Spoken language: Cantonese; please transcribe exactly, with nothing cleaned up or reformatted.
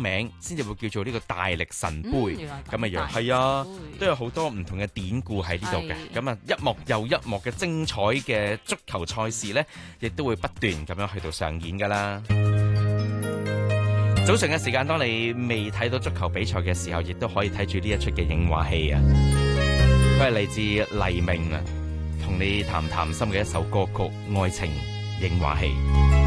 名先至會叫做呢個大力神杯咁嘅樣。 係係啊，都有好多唔同嘅典故喺呢度嘅。咁啊，一幕又一幕嘅精彩嘅足球賽事呢，亦都會不斷咁樣去到上演噶啦。早上嘅時間，當你未睇到足球比賽嘅時候，亦都可以睇住呢一出嘅影畫戲啊。佢係嚟自黎明啊，同你談談心嘅一首歌曲《愛情影畫戲》。